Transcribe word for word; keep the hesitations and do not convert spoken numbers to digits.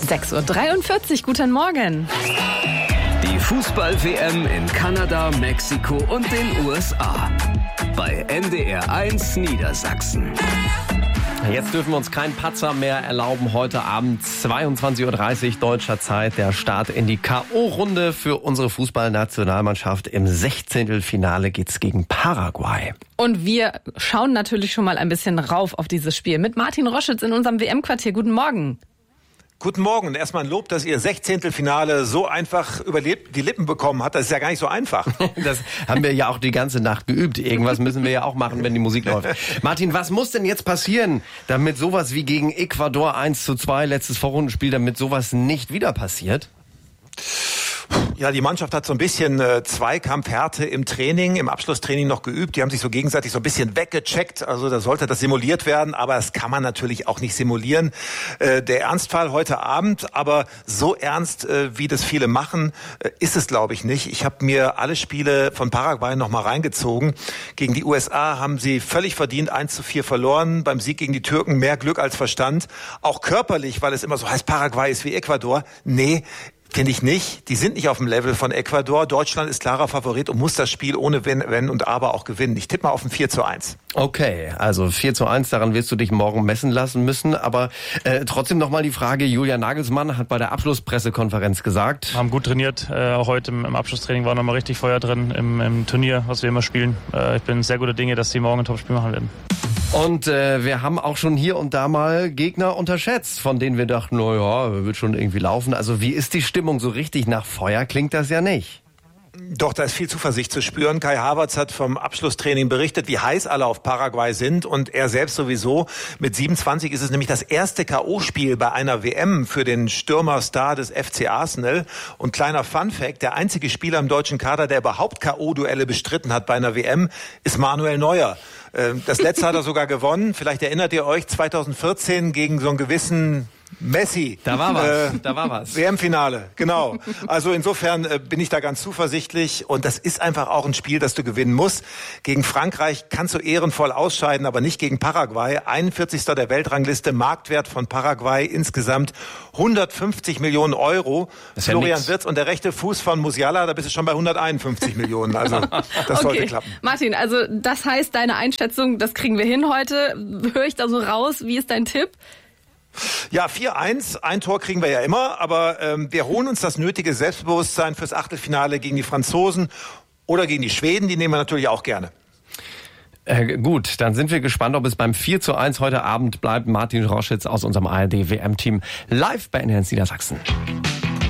sechs Uhr dreiundvierzig, guten Morgen. Die Fußball-W M in Kanada, Mexiko und den U S A. Bei N D R eins Niedersachsen. Jetzt dürfen wir uns keinen Patzer mehr erlauben. Heute Abend zweiundzwanzig Uhr dreißig deutscher Zeit. Der Start in die K O-Runde für unsere Fußballnationalmannschaft. Im Sechzehntelfinale geht's gegen Paraguay. Und wir schauen natürlich schon mal ein bisschen rauf auf dieses Spiel mit Martin Roschitz in unserem W M-Quartier. Guten Morgen. Guten Morgen. Erstmal ein Lob, dass ihr Sechzehntelfinale so einfach über die Lippen bekommen habt. Das ist ja gar nicht so einfach. Das haben wir ja auch die ganze Nacht geübt. Irgendwas müssen wir ja auch machen, wenn die Musik läuft. Martin, was muss denn jetzt passieren, damit sowas wie gegen Ecuador eins zu zwei, letztes Vorrundenspiel, damit sowas nicht wieder passiert? Ja, die Mannschaft hat so ein bisschen äh, Zweikampfhärte im Training, im Abschlusstraining noch geübt. Die haben sich so gegenseitig so ein bisschen weggecheckt. Also da sollte das simuliert werden, aber das kann man natürlich auch nicht simulieren. Äh, der Ernstfall heute Abend, aber so ernst, äh, wie das viele machen, äh, ist es, glaube ich, nicht. Ich habe mir alle Spiele von Paraguay noch mal reingezogen. Gegen die U S A haben sie völlig verdient eins zu vier verloren. Beim Sieg gegen die Türken mehr Glück als Verstand. Auch körperlich, weil es immer so heißt, Paraguay ist wie Ecuador. Nee, finde ich nicht. Die sind nicht auf dem Level von Ecuador. Deutschland ist klarer Favorit und muss das Spiel ohne Wenn, Wenn und Aber auch gewinnen. Ich tippe mal auf ein vier zu eins. Okay, also vier zu eins, daran wirst du dich morgen messen lassen müssen. Aber äh, trotzdem nochmal die Frage, Julian Nagelsmann hat bei der Abschlusspressekonferenz gesagt. Haben gut trainiert, äh, auch heute im, im Abschlusstraining war nochmal richtig Feuer drin im, im Turnier, was wir immer spielen. Äh, ich bin sehr guter Dinge, dass die morgen ein Topspiel machen werden. Und äh, wir haben auch schon hier und da mal Gegner unterschätzt, von denen wir dachten, na ja, wird schon irgendwie laufen. Also wie ist die Stimmung? So richtig nach Feuer klingt das ja nicht. Doch, da ist viel Zuversicht zu spüren. Kai Havertz hat vom Abschlusstraining berichtet, wie heiß alle auf Paraguay sind und er selbst sowieso. Mit siebenundzwanzig ist es nämlich das erste K O-Spiel bei einer W M für den Stürmerstar des F C Arsenal. Und kleiner Funfact, der einzige Spieler im deutschen Kader, der überhaupt K O-Duelle bestritten hat bei einer W M, ist Manuel Neuer. Das letzte hat er sogar gewonnen. Vielleicht erinnert ihr euch, zweitausendvierzehn gegen so einen gewissen Messi. Da war was, äh, da war was. W M-Finale, genau. Also insofern äh, bin ich da ganz zuversichtlich und das ist einfach auch ein Spiel, das du gewinnen musst. Gegen Frankreich kannst du ehrenvoll ausscheiden, aber nicht gegen Paraguay. einundvierzigster der Weltrangliste, Marktwert von Paraguay insgesamt hundertfünfzig Millionen Euro. Florian ja Wirtz und der rechte Fuß von Musiala, da bist du schon bei hunderteinundfünfzig Millionen. Also das okay. sollte klappen. Martin, also das heißt, deine Einschätzung, das kriegen wir hin heute. Höre ich da so raus? Wie ist dein Tipp? Ja, vier eins, ein Tor kriegen wir ja immer, aber ähm, wir holen uns das nötige Selbstbewusstsein fürs Achtelfinale gegen die Franzosen oder gegen die Schweden, die nehmen wir natürlich auch gerne. Äh, gut, dann sind wir gespannt, ob es beim vier zu eins heute Abend bleibt. Martin Roschitz aus unserem A R D W M-Team live bei N H Niedersachsen.